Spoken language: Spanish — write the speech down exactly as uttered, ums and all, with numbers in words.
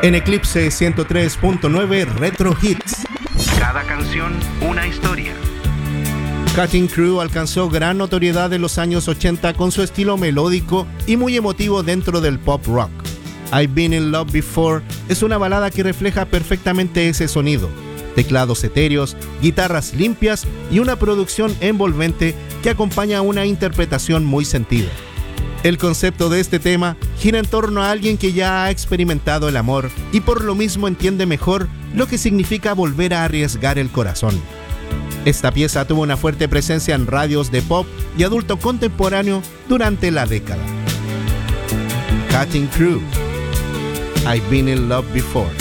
En Eclipse ciento tres punto nueve Retro Hits. Cada canción, una historia. Cutting Crew alcanzó gran notoriedad en los años ochenta con su estilo melódico y muy emotivo dentro del pop rock. I've Been in Love Before es una balada que refleja perfectamente ese sonido. Teclados etéreos, guitarras limpias y una producción envolvente que acompaña a una interpretación muy sentida. El concepto de este tema gira en torno a alguien que ya ha experimentado el amor y por lo mismo entiende mejor lo que significa volver a arriesgar el corazón. Esta pieza tuvo una fuerte presencia en radios de pop y adulto contemporáneo durante la década. Cutting Crew, I've Been in Love Before.